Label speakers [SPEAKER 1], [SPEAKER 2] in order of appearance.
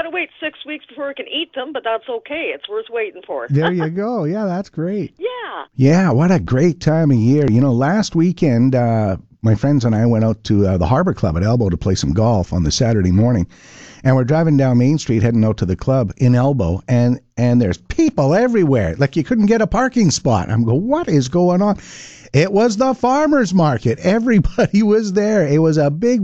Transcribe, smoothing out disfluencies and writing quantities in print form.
[SPEAKER 1] got to wait 6 weeks before we can eat them, but that's okay. It's worth waiting for.
[SPEAKER 2] There you go. Yeah, that's great.
[SPEAKER 1] Yeah.
[SPEAKER 2] Yeah, what a great time of year. Last weekend, my friends and I went out to the Harbor Club at Elbow to play some golf on the Saturday morning. And we're driving down Main Street heading out to the club in Elbow, and there's people everywhere. Like, you couldn't get a parking spot. I'm going, what is going on? It was the farmers market. Everybody was there. It was a big